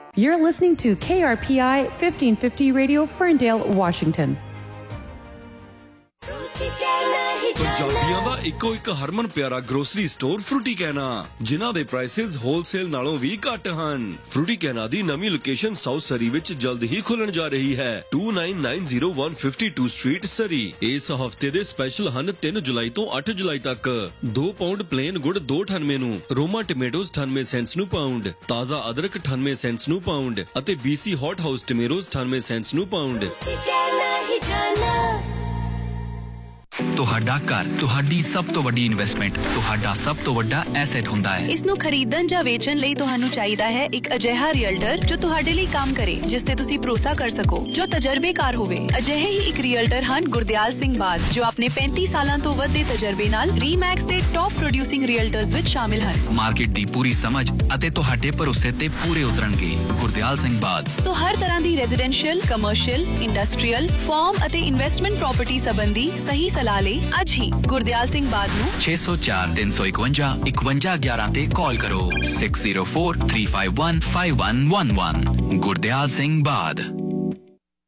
You're listening to KRPI 1550 Radio, Ferndale, Washington. ਪੰਜਾਬੀਆਂ ਦਾ ਇੱਕੋ ਇੱਕ ਹਰਮਨ ਪਿਆਰਾ ਗਰੋਸਰੀ ਸਟੋਰ ਫਰੂਟੀ ਕੈਨਾ, ਜਿਨ੍ਹਾਂ ਦੇ ਪ੍ਰਾਈਸਿਸ ਹੋਲਸੇਲ ਨਾਲੋਂ ਵੀ ਘੱਟ ਹਨ। ਫਰੂਟੀ ਕੈਨਾ ਦੀ ਨਵੀਂ ਲੋਕੇਸ਼ਨ ਸਾਊਥ ਸਰੀ ਵਿੱਚ ਜਲਦ ਹੀ ਖੁੱਲਣ ਜਾ ਰਹੀ ਹੈ। 2990 ਸਟਰੀਟ ਸਰੀ। ਇਸ ਹਫਤੇ ਦੇ ਸਪੈਸ਼ਲ ਹਨ 3 ਜੁਲਾਈ ਤੋਂ 8 ਜੁਲਾਈ ਤੱਕ। 2 ਪਾਉਂਡ ਪਲੇਨ ਗੁੜ 2.98 ਨੂੰ, ਰੋਮਾ ਟਮੈਟੋਜ਼ 98 ਸੈਂਟਸ ਨੂੰ ਪਾਉਂਡ, ਤਾਜ਼ਾ ਅਦਰਕ 98 ਸੈਂਟਸ ਨੂੰ ਪਾਉਂਡ ਅਤੇ BC ਹੌਟ ਹਾਊਸ ਟਮੈਟੋਜ਼ 98 ਸੈਂਟਸ ਨੂੰ ਪਾਉਂਡ। ਤੁਹਾਡਾ ਘਰ ਤੁਹਾਡੀ ਸਭ ਤੋਂ ਵੱਡੀ ਇਨਵੈਸਟਮੈਂਟ, ਤੁਹਾਡਾ ਸਭ ਤੋਂ ਵੱਡਾ ਐਸੈਟ ਹੁੰਦਾ ਹੈ। ਇਸ ਨੂੰ ਖਰੀਦਣ ਜਾਂ ਵੇਚਣ ਲਈ ਤੁਹਾਨੂੰ ਚਾਹੀਦਾ ਹੈ ਇੱਕ ਅਜਿਹਾ ਰੀਅਲਟਰ ਜੋ ਤੁਹਾਡੇ ਲਈ ਕੰਮ ਕਰੇ, ਜਿਸ ਤੇ ਤੁਸੀਂ ਭਰੋਸਾ ਕਰ ਸਕੋ, ਜੋ ਤਜਰਬੇਕਾਰ ਹੋਵੇ। ਅਜਿਹੇ ਹੀ ਇੱਕ ਰੀਅਲਟਰ ਹਨ ਗੁਰਦਿਆਲ ਸਿੰਘ ਬਾਦ, ਜੋ ਆਪਣੇ 35 ਸਾਲਾਂ ਤੋਂ ਵੱਧ ਦੇ ਤਜਰਬੇ ਨਾਲ ਰੀਮੈਕਸ ਦੇ ਟੌਪ ਪ੍ਰੋਡਿਊਸਿੰਗ ਰੀਅਲਟਰਸ ਵਿੱਚ ਸ਼ਾਮਿਲ ਹਨ। ਮਾਰਕੀਟ ਦੀ ਪੂਰੀ ਸਮਝ ਅਤੇ ਤੁਹਾਡੇ ਭਰੋਸੇ ਤੇ ਪੂਰੇ ਉਤਰਨਗੇ। ਗੁਰਦਿਆਲ ਸਿੰਘ ਬਾਦ ਤੋਂ ਹਰ ਤਰ੍ਹਾਂ ਦੀ ਰੈਜ਼ੀਡੈਂਸ਼ੀਅਲ, ਕਮਰਸ਼ੀਅਲ, ਇੰਡਸਟਰੀਅਲ, ਫਾਰਮ ਅਤੇ ਇਨਵੈਸਟਮੈਂਟ ਪ੍ਰਾਪਰਟੀ ਸੰਬੰਧੀ ਸਹੀ ਸਲਾਹ ਲਈ ਅੱਜ ਹੀ ਗੁਰਦਿਆਲ ਸਿੰਘ ਬਾਦ ਨੂੰ 604 351 5111 ਤੇ ਕਾਲ ਕਰੋ। 6043515111। ਗੁਰਦਿਆਲ ਸਿੰਘ ਬਾਦ।